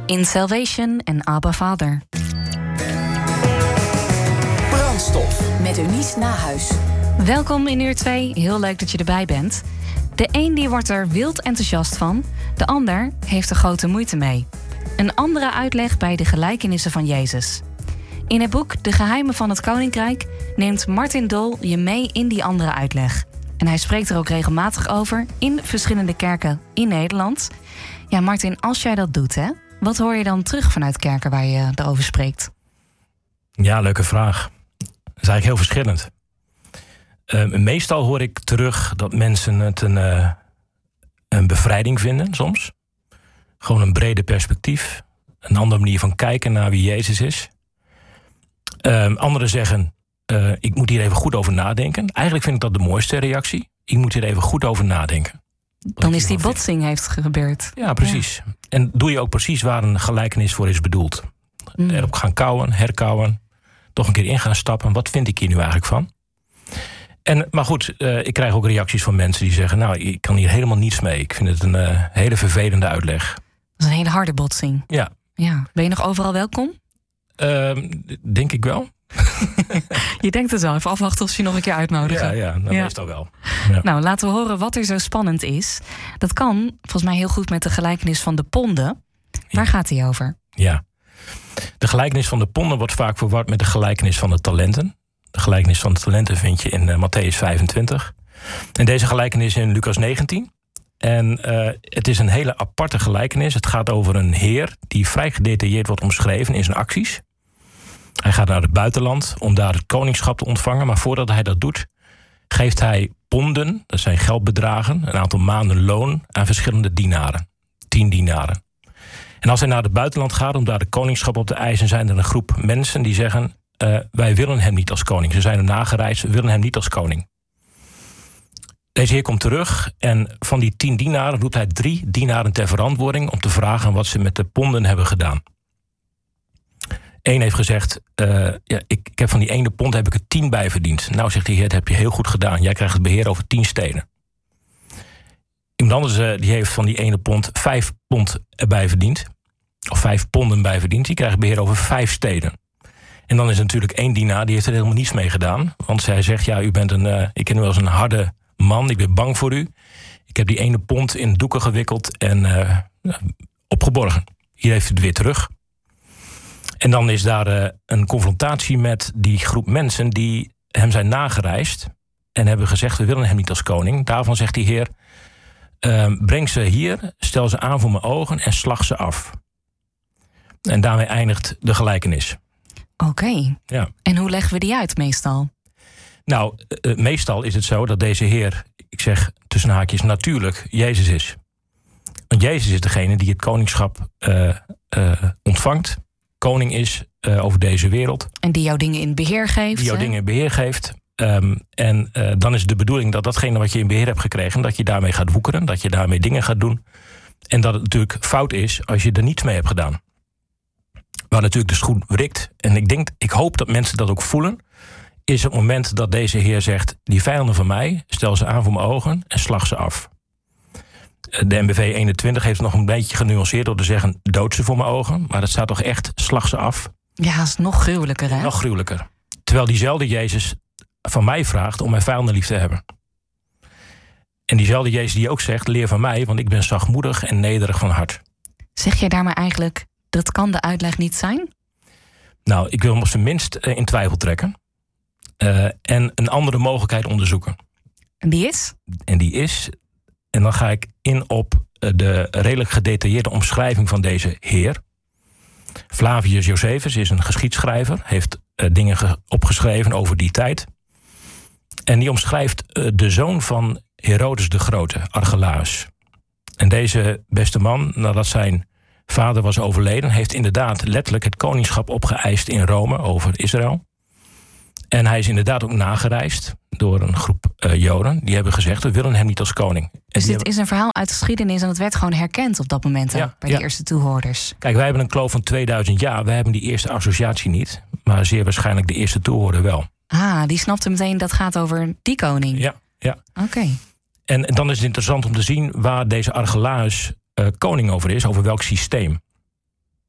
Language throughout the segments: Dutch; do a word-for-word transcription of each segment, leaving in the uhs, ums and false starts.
In Salvation en Abba Father. Brandstof met Eunice Nahuis. Welkom in uur twee. Heel leuk dat je erbij bent. De een die wordt er wild enthousiast van. De ander heeft er grote moeite mee. Een andere uitleg bij de gelijkenissen van Jezus. In het boek De Geheimen van het Koninkrijk neemt Martin Dol je mee in die andere uitleg. En hij spreekt er ook regelmatig over in verschillende kerken in Nederland. Ja, Martin, als jij dat doet, hè, wat hoor je dan terug vanuit kerken waar je erover spreekt? Ja, leuke vraag. Dat is eigenlijk heel verschillend. Uh, meestal hoor ik terug dat mensen het een, uh, een bevrijding vinden, soms. Gewoon een breder perspectief. Een andere manier van kijken naar wie Jezus is. Uh, anderen zeggen, uh, ik moet hier even goed over nadenken. Eigenlijk vind ik dat de mooiste reactie. Ik moet hier even goed over nadenken. Dan is die botsing heeft gebeurd. Ja, precies. Ja. En doe je ook precies waar een gelijkenis voor is bedoeld. Mm. Erop gaan kauwen, herkauwen. Toch een keer in gaan stappen. Wat vind ik hier nu eigenlijk van? En, maar goed, uh, ik krijg ook reacties van mensen die zeggen, nou, ik kan hier helemaal niets mee. Ik vind het een uh, hele vervelende uitleg. Dat is een hele harde botsing. Ja. Ja. Ben je nog overal welkom? Uh, denk ik wel. Je denkt het wel. Even afwachten of ze je nog een keer uitnodigen. Ja, ja, nou, ja. meestal wel. Ja. Nou, laten we horen wat er zo spannend is. Dat kan volgens mij heel goed met de gelijkenis van de ponden. Waar ja. gaat die over? Ja. De gelijkenis van de ponden wordt vaak verward met de gelijkenis van de talenten. De gelijkenis van de talenten vind je in uh, Mattheüs vijfentwintig. En deze gelijkenis in Lucas negentien. En uh, het is een hele aparte gelijkenis. Het gaat over een heer die vrij gedetailleerd wordt omschreven in zijn acties. Hij gaat naar het buitenland om daar het koningschap te ontvangen. Maar voordat hij dat doet, geeft hij ponden, dat zijn geldbedragen, een aantal maanden loon aan verschillende dienaren. Tien dienaren. En als hij naar het buitenland gaat om daar het koningschap op te eisen, zijn er een groep mensen die zeggen, uh, wij willen hem niet als koning. Ze zijn hem nagereisd, we willen hem niet als koning. Deze heer komt terug en van die tien dienaren roept hij drie dienaren ter verantwoording om te vragen wat ze met de ponden hebben gedaan. Eén heeft gezegd, uh, ja, ik, ik heb van die ene pond heb ik er tien bij verdiend. Nou, zegt de heer, dat heb je heel goed gedaan. Jij krijgt het beheer over tien steden. Iemand anders uh, die heeft van die ene pond vijf pond erbij verdiend. Of vijf ponden bij verdiend. Die krijgt beheer over vijf steden. En dan is er natuurlijk één dienaar, die heeft er helemaal niets mee gedaan. Want zij zegt, ja, u bent een, uh, ik ken u als een harde man. Ik ben bang voor u. Ik heb die ene pond in doeken gewikkeld en uh, opgeborgen. Hier heeft u het weer terug. En dan is daar uh, een confrontatie met die groep mensen die hem zijn nagereisd en hebben gezegd, we willen hem niet als koning. Daarvan zegt die heer, uh, breng ze hier, stel ze aan voor mijn ogen en slag ze af. En daarmee eindigt de gelijkenis. Oké. Okay. Ja. En hoe leggen we die uit meestal? Nou, uh, meestal is het zo dat deze heer, ik zeg tussen haakjes, natuurlijk Jezus is. Want Jezus is degene die het koningschap uh, uh, ontvangt. Koning is uh, over deze wereld. En die jouw dingen in beheer geeft. Die jouw hè? dingen in beheer geeft. Um, en uh, dan is de bedoeling dat datgene wat je in beheer hebt gekregen, dat je daarmee gaat woekeren, dat je daarmee dingen gaat doen. En dat het natuurlijk fout is als je er niets mee hebt gedaan. Waar natuurlijk de schoen wrikt. En ik denk, ik hoop dat mensen dat ook voelen. Is het moment dat deze heer zegt, die vijanden van mij, stel ze aan voor mijn ogen en slag ze af. De N B V eenentwintig heeft het nog een beetje genuanceerd door te zeggen, dood ze voor mijn ogen. Maar dat staat toch echt, slag ze af. Ja, dat is nog gruwelijker, hè? Nog gruwelijker. Terwijl diezelfde Jezus van mij vraagt om mijn vijanden lief te hebben. En diezelfde Jezus die ook zegt, leer van mij, want ik ben zachtmoedig en nederig van hart. Zeg je daar maar eigenlijk, dat kan de uitleg niet zijn? Nou, ik wil hem op zijn minst uh, in twijfel trekken. Uh, en een andere mogelijkheid onderzoeken. En die is? En die is, en dan ga ik in op uh, de redelijk gedetailleerde omschrijving van deze heer. Flavius Josephus is een geschiedschrijver, heeft uh, dingen ge- opgeschreven over die tijd. En die omschrijft uh, de zoon van Herodes de Grote, Archelaus. En deze beste man, nadat zijn vader was overleden, heeft inderdaad letterlijk het koningschap opgeëist in Rome over Israël. En hij is inderdaad ook nagereisd door een groep uh, Joden. Die hebben gezegd, we willen hem niet als koning. En dus dit hebben... is een verhaal uit de geschiedenis en het werd gewoon herkend op dat moment ja, ook, bij ja. de eerste toehoorders. Kijk, wij hebben een kloof van tweeduizend jaar. Wij hebben die eerste associatie niet. Maar zeer waarschijnlijk de eerste toehoorder wel. Ah, die snapte meteen dat gaat over die koning. Ja, ja. Oké. Okay. En dan is het interessant om te zien waar deze Archelaus uh, koning over is. Over welk systeem.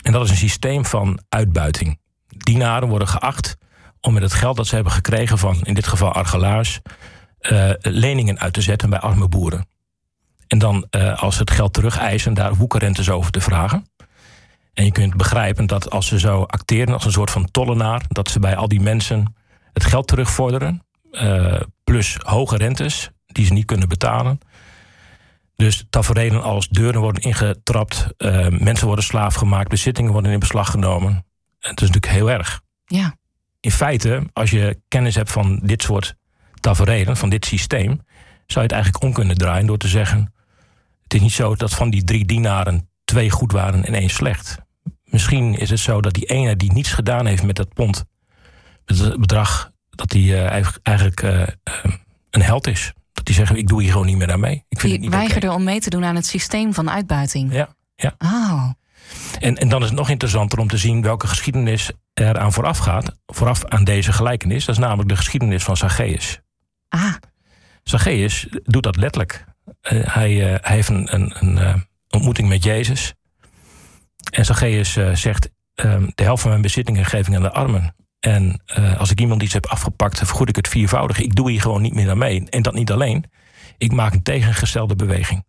En dat is een systeem van uitbuiting. Dienaren worden geacht om met het geld dat ze hebben gekregen van, in dit geval argelaars, uh, leningen uit te zetten bij arme boeren. En dan, uh, als ze het geld terugeisen, daar woekerrentes over te vragen. En je kunt begrijpen dat als ze zo acteren als een soort van tollenaar, dat ze bij al die mensen het geld terugvorderen, uh, plus hoge rentes die ze niet kunnen betalen. Dus taferelen als deuren worden ingetrapt, uh, mensen worden slaaf gemaakt, bezittingen worden in beslag genomen. Het is natuurlijk heel erg. Ja. In feite, als je kennis hebt van dit soort taferelen, van dit systeem, zou je het eigenlijk om kunnen draaien door te zeggen, het is niet zo dat van die drie dienaren twee goed waren en één slecht. Misschien is het zo dat die ene die niets gedaan heeft met dat pond, met het bedrag, dat die uh, eigenlijk uh, uh, een held is. Dat die zeggen, ik doe hier gewoon niet meer aan mee. Ik vind die het niet weigerde okay. om mee te doen aan het systeem van uitbuiting. Ja, ja. Oh. En, en dan is het nog interessanter om te zien welke geschiedenis er aan vooraf gaat. Vooraf aan deze gelijkenis. Dat is namelijk de geschiedenis van Zacchaeus. Ah. Zacchaeus doet dat letterlijk. Uh, hij, uh, hij heeft een, een, een uh, ontmoeting met Jezus. En Zacchaeus uh, zegt, uh, de helft van mijn bezittingen geef ik aan de armen. En uh, als ik iemand iets heb afgepakt, vergoed ik het viervoudig. Ik doe hier gewoon niet meer aan mee. En dat niet alleen. Ik maak een tegengestelde beweging.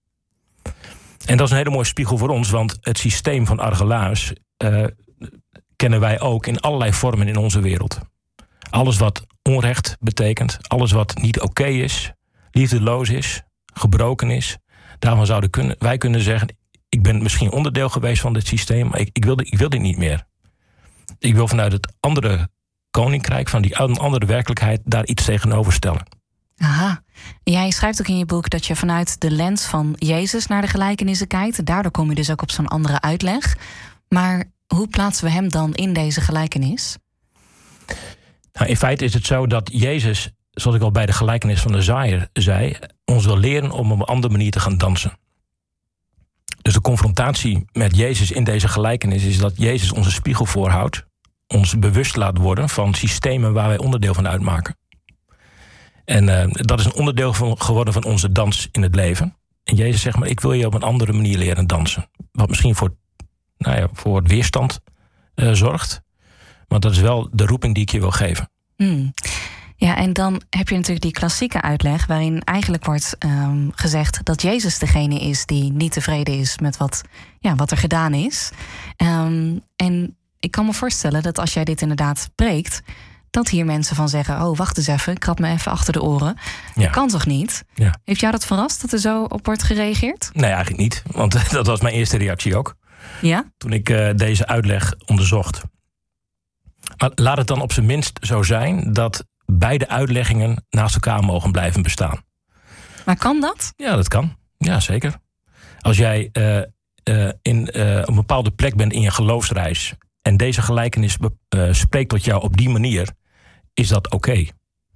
En dat is een hele mooie spiegel voor ons, want het systeem van argelaars uh, kennen wij ook in allerlei vormen in onze wereld. Alles wat onrecht betekent, alles wat niet oké okay is, liefdeloos is, gebroken is, daarvan zouden kunnen, wij kunnen zeggen, ik ben misschien onderdeel geweest van dit systeem, maar ik, ik, wil, ik wil dit niet meer. Ik wil vanuit het andere koninkrijk, van die andere werkelijkheid, daar iets tegenover stellen. Aha. Jij schrijft ook in je boek dat je vanuit de lens van Jezus naar de gelijkenissen kijkt. Daardoor kom je dus ook op zo'n andere uitleg. Maar hoe plaatsen we hem dan in deze gelijkenis? Nou, in feite is het zo dat Jezus, zoals ik al bij de gelijkenis van de zaaier zei, ons wil leren om op een andere manier te gaan dansen. Dus de confrontatie met Jezus in deze gelijkenis is dat Jezus onze spiegel voorhoudt, ons bewust laat worden van systemen waar wij onderdeel van uitmaken. En uh, dat is een onderdeel van, geworden van onze dans in het leven. En Jezus zegt maar, ik wil je op een andere manier leren dansen. Wat misschien voor, nou ja, voor weerstand uh, zorgt. Maar dat is wel de roeping die ik je wil geven. Hmm. Ja, en dan heb je natuurlijk die klassieke uitleg, waarin eigenlijk wordt um, gezegd dat Jezus degene is die niet tevreden is met wat, ja, wat er gedaan is. Um, en ik kan me voorstellen dat als jij dit inderdaad preekt, dat hier mensen van zeggen, oh, wacht eens even, krab me even achter de oren. Ja. Dat kan toch niet? Ja. Heeft jou dat verrast dat er zo op wordt gereageerd? Nee, eigenlijk niet. Want dat was mijn eerste reactie ook. Ja? Toen ik uh, deze uitleg onderzocht. Maar laat het dan op zijn minst zo zijn dat beide uitleggingen naast elkaar mogen blijven bestaan. Maar kan dat? Ja, dat kan. Ja, zeker. Als jij uh, uh, in, uh, op een bepaalde plek bent in je geloofsreis en deze gelijkenis uh, spreekt tot jou op die manier, is dat oké. Okay.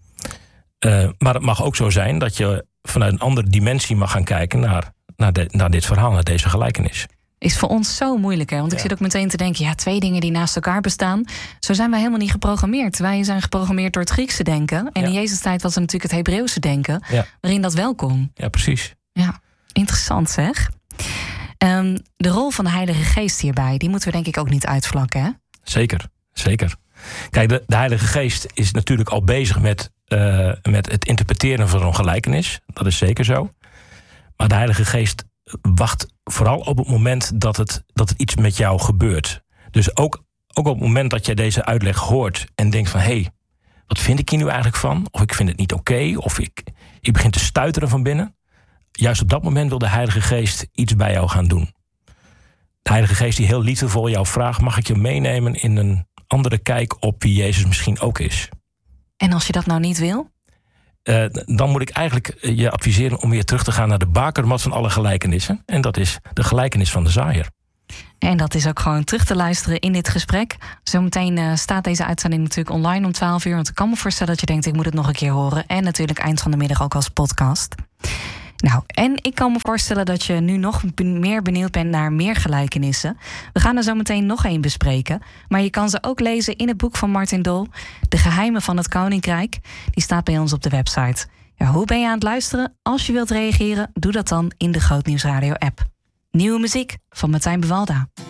Uh, maar het mag ook zo zijn dat je vanuit een andere dimensie mag gaan kijken naar, naar, de, naar dit verhaal, naar deze gelijkenis. Is voor ons zo moeilijk, hè? Want ik ja. zit ook meteen te denken, ja, twee dingen die naast elkaar bestaan. Zo zijn wij helemaal niet geprogrammeerd. Wij zijn geprogrammeerd door het Griekse denken. En ja. in Jezus' tijd was er natuurlijk het Hebreeuwse denken, ja. waarin dat wel kon. Ja, precies. Ja, interessant zeg. Um, de rol van de Heilige Geest hierbij, die moeten we denk ik ook niet uitvlakken, hè? Zeker, zeker. Kijk, de, de Heilige Geest is natuurlijk al bezig met, uh, met het interpreteren van zo'n gelijkenis. Dat is zeker zo. Maar de Heilige Geest wacht vooral op het moment dat het, dat het iets met jou gebeurt. Dus ook, ook op het moment dat jij deze uitleg hoort en denkt van, hé, hey, wat vind ik hier nu eigenlijk van? Of ik vind het niet oké, okay, of ik, ik begin te stuiteren van binnen. Juist op dat moment wil de Heilige Geest iets bij jou gaan doen. De Heilige Geest die heel liefdevol jou vraagt, mag ik je meenemen in een andere kijk op wie Jezus misschien ook is. En als je dat nou niet wil? Uh, dan moet ik eigenlijk je adviseren om weer terug te gaan naar de bakermat van alle gelijkenissen. En dat is de gelijkenis van de zaaier. En dat is ook gewoon terug te luisteren in dit gesprek. Zometeen uh, staat deze uitzending natuurlijk online om twaalf uur. Want ik kan me voorstellen dat je denkt, ik moet het nog een keer horen. En natuurlijk eind van de middag ook als podcast. Nou, en ik kan me voorstellen dat je nu nog meer benieuwd bent naar meer gelijkenissen. We gaan er zo meteen nog één bespreken. Maar je kan ze ook lezen in het boek van Martin Dol, De Geheimen van het Koninkrijk. Die staat bij ons op de website. Ja, hoe ben je aan het luisteren? Als je wilt reageren, doe dat dan in de Grootnieuws Radio app. Nieuwe muziek van Martijn Bewalda.